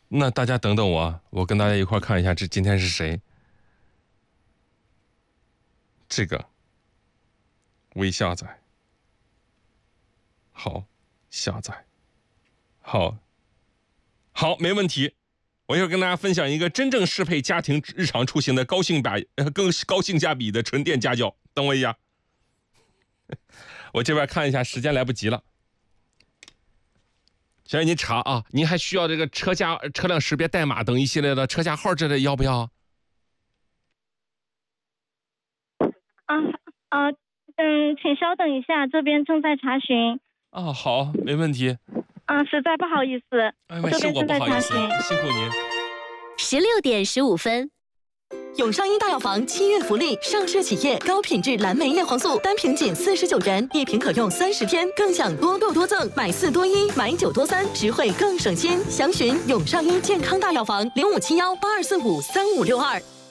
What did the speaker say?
那大家等等我跟大家一块看一下今天是谁。这个微下载，好，下载，好，没问题。我一会儿跟大家分享一个真正适配家庭日常出行的更高性价比的纯电家轿。等我一下，我这边看一下，时间来不及了。小姐，您查啊，您还需要这个车辆识别代码等一系列的车架号之类要不要？ 请稍等一下，这边正在查询。 好，没问题。 实在不好意思，这边正在查询， 辛苦您。 16点15分。 永上医大药房7月福利，上市企业高品质蓝莓叶黄素单瓶仅49元，1瓶可用30天，更享多购多赠，买4多1，买9多3，实惠更省心。详询永上医健康大药房057182453562。